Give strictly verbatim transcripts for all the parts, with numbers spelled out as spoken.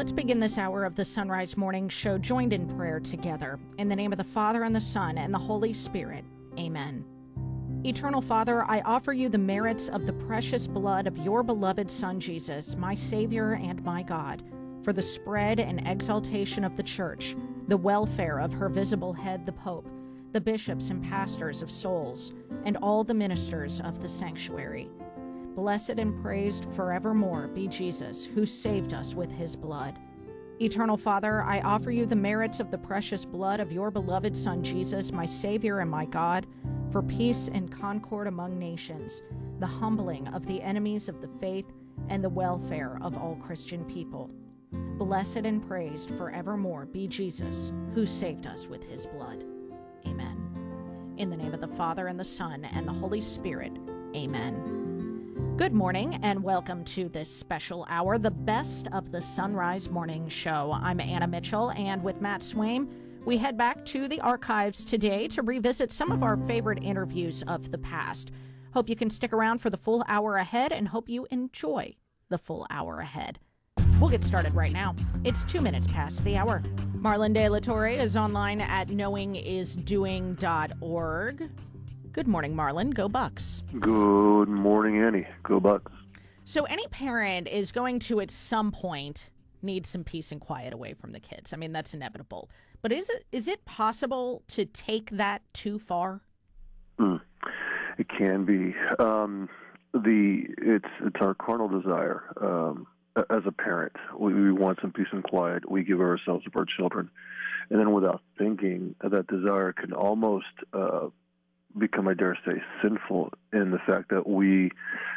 Let's begin this hour of the Sunrise Morning Show joined in prayer together. In the name of the Father, and the Son, and the Holy Spirit. Amen. Eternal Father, I offer you the merits of the precious blood of your beloved Son, Jesus, my Savior and my God, for the spread and exaltation of the Church, the welfare of her visible head, the Pope, the bishops and pastors of souls, and all the ministers of the sanctuary. Blessed and praised forevermore be Jesus, who saved us with his blood. Eternal Father, I offer you the merits of the precious blood of your beloved Son, Jesus, my Savior and my God, for peace and concord among nations, the humbling of the enemies of the faith, and the welfare of all Christian people. Blessed and praised forevermore be Jesus, who saved us with his blood. Amen. In the name of the Father, and the Son, and the Holy Spirit. Amen. Good morning, and welcome to this special hour, the best of the Sunrise Morning Show. I'm Anna Mitchell, and with Matt Swaim, we head back to the archives today to revisit some of our favorite interviews of the past. Hope you can stick around for the full hour ahead, and hope you enjoy the full hour ahead. We'll get started right now. It's two minutes past the hour. Marlon De La Torre is online at knowing is doing dot org. Good morning, Marlon. Go Bucks. Good morning, Annie. Go Bucks. So any parent is going to, at some point, need some peace and quiet away from the kids. I mean, that's inevitable. But is it is it possible to take that too far? Mm, it can be. Um, the it's it's our carnal desire. Um, as a parent, we, we want some peace and quiet. We give ourselves to our children, and then without thinking, that desire can almost uh, become, I dare say, sinful in the fact that we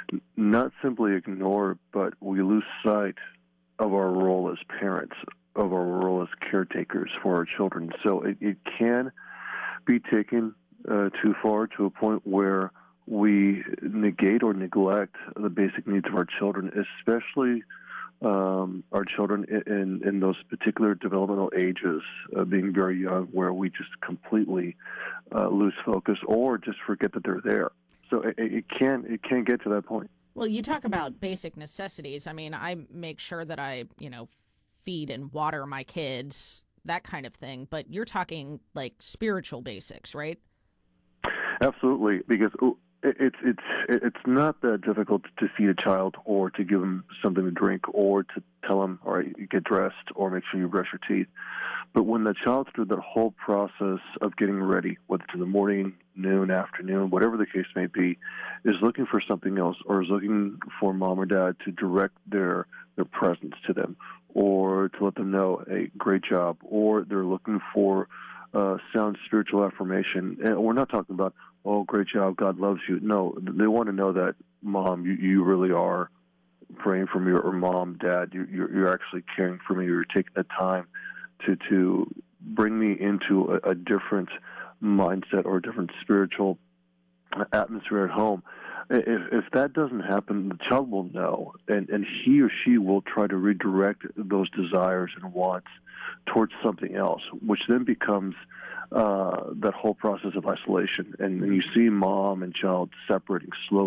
not simply ignore, but we lose sight of our role as parents, of our role as caretakers for our children. So it, it can be taken uh, too far, to a point where we negate or neglect the basic needs of our children, especially um, our children in, in those particular developmental ages, uh, being very young, where we just completely uh, lose focus or just forget that they're there. So it, it can it can get to that point. Well, you talk about basic necessities. I mean, I make sure that I, you know, feed and water my kids, that kind of thing. But you're talking like spiritual basics, right? Absolutely, because it's it's it's not that difficult to feed a child or to give them something to drink or to tell them, all right, you get dressed or make sure you brush your teeth. But when the child's through that whole process of getting ready, whether it's in the morning, noon, afternoon, whatever the case may be, is looking for something else, or is looking for mom or dad to direct their their presence to them, or to let them know, hey, great job, or they're looking for uh, sound spiritual affirmation. And we're not talking about, oh, great job, God loves you. No, they want to know that, Mom, you, you really are praying for me, or Mom, Dad, you, you're, you're actually caring for me. You're taking the time to to bring me into a, a different mindset or a different spiritual atmosphere at home. If if that doesn't happen, the child will know, and, and he or she will try to redirect those desires and wants towards something else, which then becomes uh, that whole process of isolation. And, and you see mom and child separating slowly.